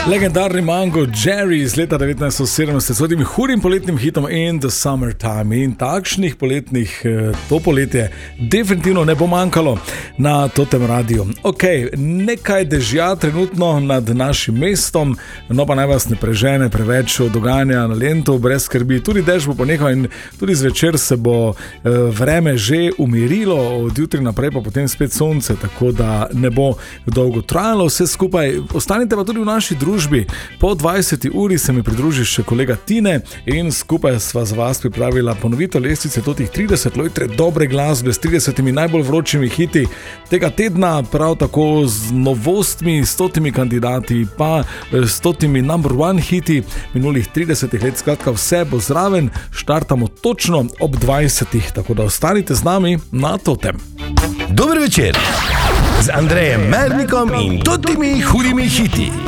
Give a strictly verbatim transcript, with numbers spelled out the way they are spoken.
Legendarni Mango Jerry iz leta devetnajststo sedemdeset s svojim hudim poletnim hitom In the Summertime. In takšnih poletnih, to poletje definitivno ne bo manjkalo na Totem radiju. Ok, nekaj dežja trenutno nad našim mestom, no pa naj vas ne prežene preveč od dogajanja na Lentu, brez skrbi. Tudi dež bo ponehal in tudi zvečer se bo vreme že umirilo, od jutri naprej pa potem spet sonce, tako da ne bo dolgo trajalo vse skupaj. Ostanite pa tudi v naši družbi. Po dvajseti uri se mi pridruži še kolega Tine in skupaj sva za vas pripravila ponovitev lestvice totih trideset lojtre dobre glasbe s tridesetimi najbolj vročimi hiti tega tedna, prav tako z novostmi, stotimi kandidati, pa stotimi number one hiti minulih tridesetih let. Skratka, vse bo zraven, štartamo točno ob dvajsetih, tako da ostanite z nami na Totem. Dober večer z Andrejem Mernikom in totimi hudimi hiti.